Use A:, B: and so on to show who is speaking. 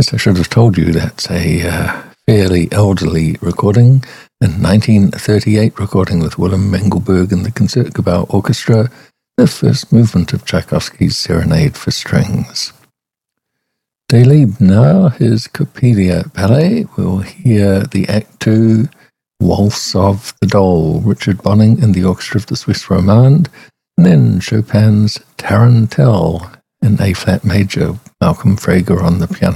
A: Yes, I should have told you that's a fairly elderly recording. A 1938 recording with Willem Mengelberg and the Concertgebouw Orchestra, the first movement of Tchaikovsky's Serenade for Strings. Des Lieb now, his Coppelia Ballet. We'll hear the Act 2 Waltz of the Doll, Richard Bonning and the Orchestra of the Swiss Romande, and then Chopin's Tarantelle in A-flat major, Malcolm Frager on the piano.